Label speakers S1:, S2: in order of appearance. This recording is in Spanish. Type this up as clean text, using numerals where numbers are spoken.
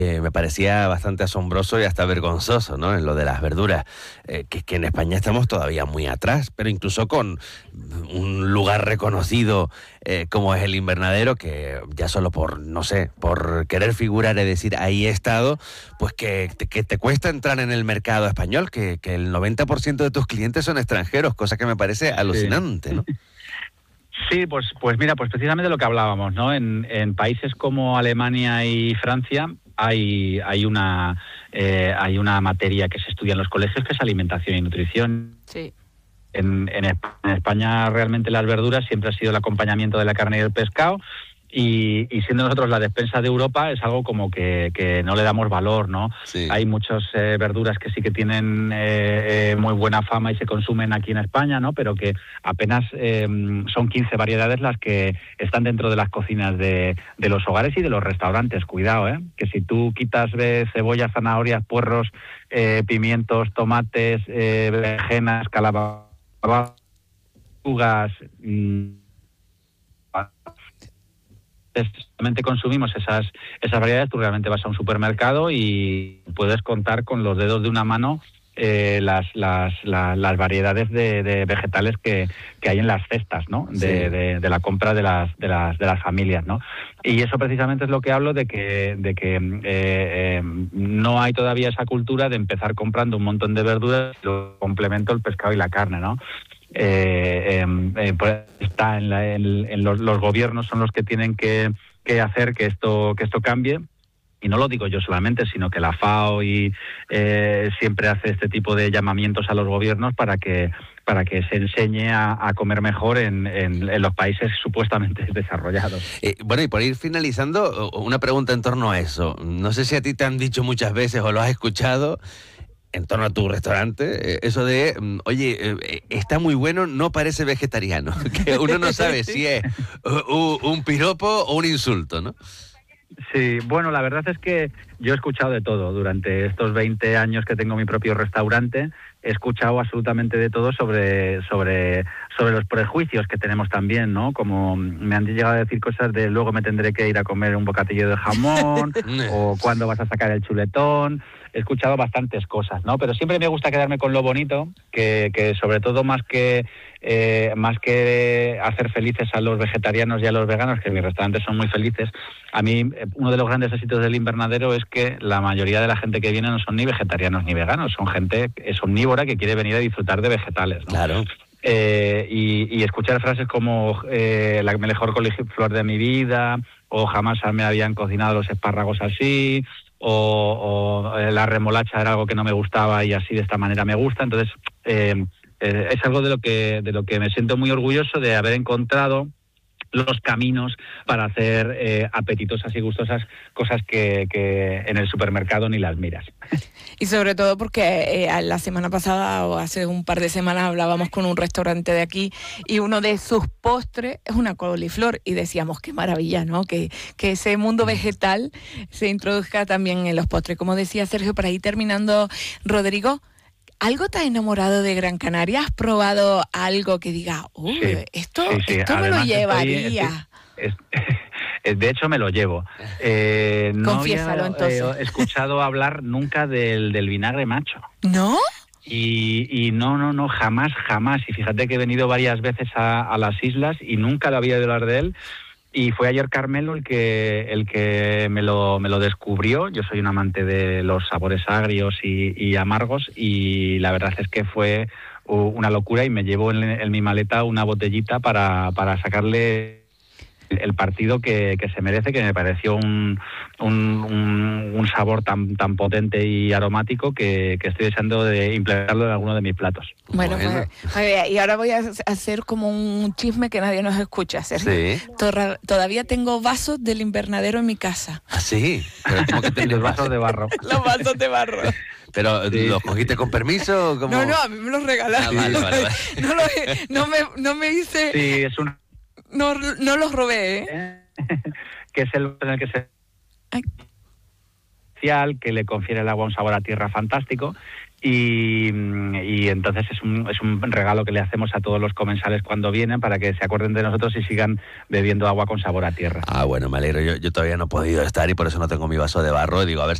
S1: Me parecía bastante asombroso y hasta vergonzoso, ¿no? En lo de las verduras, que en España estamos todavía muy atrás, pero incluso con un lugar reconocido como es el Invernadero, que ya solo por, no sé, por querer figurar y decir ahí he estado, pues que te cuesta entrar en el mercado español, que el 90% de tus clientes son extranjeros, cosa que me parece alucinante, ¿no?
S2: Sí, pues mira, pues precisamente lo que hablábamos, ¿no? En países como Alemania y Francia hay una materia que se estudia en los colegios que es alimentación y nutrición.
S3: Sí.
S2: En España realmente las verduras siempre ha sido el acompañamiento de la carne y del pescado. Y siendo nosotros la despensa de Europa es algo como que no le damos valor, ¿no?
S1: Sí.
S2: Hay muchas verduras que sí que tienen muy buena fama y se consumen aquí en España, ¿no? Pero que apenas son 15 variedades las que están dentro de las cocinas de los hogares y de los restaurantes. Cuidado, que si tú quitas cebollas, zanahorias, puerros, pimientos, tomates, berenjenas, calabazas, solamente consumimos esas variedades, tú realmente vas a un supermercado y puedes contar con los dedos de una mano las variedades de vegetales que hay en las cestas, ¿no? De la compra de las familias, ¿no? Y eso precisamente es lo que hablo de que no hay todavía esa cultura de empezar comprando un montón de verduras y luego complemento el pescado y la carne, ¿no? Pues está en los gobiernos son los que tienen que hacer que esto cambie. Y no lo digo yo solamente, sino que la FAO siempre hace este tipo de llamamientos a los gobiernos para que se enseñe a comer mejor en los países supuestamente desarrollados.
S1: Bueno, y por ir finalizando, una pregunta en torno a eso. No sé si a ti te han dicho muchas veces o lo has escuchado en torno a tu restaurante, eso de, oye, está muy bueno, no parece vegetariano, que uno no sabe si es un piropo o un insulto, ¿no?
S2: Sí, bueno, la verdad es que yo he escuchado de todo. Durante estos 20 años que tengo mi propio restaurante, he escuchado absolutamente de todo sobre los prejuicios que tenemos también, ¿no? Como me han llegado a decir cosas de luego me tendré que ir a comer un bocadillo de jamón o cuándo vas a sacar el chuletón. He escuchado bastantes cosas, ¿no? Pero siempre me gusta quedarme con lo bonito, que sobre todo más que hacer felices a los vegetarianos y a los veganos, que mis restaurantes son muy felices. A mí, uno de los grandes éxitos del Invernadero es que la mayoría de la gente que viene no son ni vegetarianos ni veganos, son gente es omnívora que quiere venir a disfrutar de vegetales, ¿no?
S1: Claro.
S2: Y escuchar frases como la mejor coliflor de mi vida, o jamás me habían cocinado los espárragos así, o la remolacha era algo que no me gustaba y así de esta manera me gusta. Entonces es algo de lo que me siento muy orgulloso, de haber encontrado los caminos para hacer apetitosas y gustosas cosas que en el supermercado ni las miras.
S3: Y sobre todo porque la semana pasada o hace un par de semanas hablábamos con un restaurante de aquí y uno de sus postres es una coliflor y decíamos qué maravilla, ¿no? Que ese mundo vegetal se introduzca también en los postres. Como decía Sergio, para ir terminando, Rodrigo, ¿algo te ha enamorado de Gran Canaria? ¿Has probado algo que diga, esto me lo llevaría?
S2: De hecho, me lo llevo. No
S3: Confiésalo,
S2: había
S3: entonces.
S2: escuchado hablar nunca del vinagre macho.
S3: ¿No?
S2: Y no, jamás. Y fíjate que he venido varias veces a las islas y nunca lo había oído hablar de él. Y fue ayer Carmelo el que me lo descubrió. Yo soy un amante de los sabores agrios y amargos, y la verdad es que fue una locura, y me llevo en mi maleta una botellita para sacarle el partido que se merece, que me pareció un sabor tan potente y aromático que estoy deseando de implementarlo en alguno de mis platos.
S3: Bueno. Pues, y ahora voy a hacer como un chisme que nadie nos escucha, Sergio.
S1: Sí.
S3: Todavía tengo vasos del Invernadero en mi casa.
S1: ¿Ah, sí? Pero ¿cómo que
S2: Los vasos de barro.
S3: Los vasos de barro.
S1: ¿Pero
S2: sí,
S1: los cogiste con permiso? ¿Cómo?
S3: No, a mí me los regalaron.
S1: Vale.
S3: No me hice...
S2: Sí, es un...
S3: No los robé, ¿eh?
S2: Que es el en el que se... que le confiere el agua un sabor a tierra fantástico, Y entonces es un regalo que le hacemos a todos los comensales cuando vienen para que se acuerden de nosotros y sigan bebiendo agua con sabor a tierra.
S1: Ah, bueno, me alegro. Yo todavía no he podido estar y por eso no tengo mi vaso de barro. Digo, a ver